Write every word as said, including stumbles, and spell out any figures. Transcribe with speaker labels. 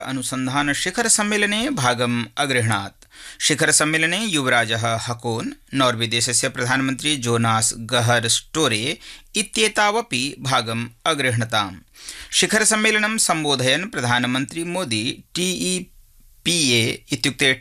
Speaker 1: अनुसंधान शिखर सम्मेलने भागम् अगृह्णात्। शिखर सम्मेलने युवराजः हकोन, नॉर्वे देशस्य प्रधानमन्त्री जोनास गहर स्टोरे इत्येतावपि भागम् अगृह्णताम्। शिखर सम्मेलनं सम्बोधयन् प्रधानमन्त्री मोदी टीईपीए इत्युक्ते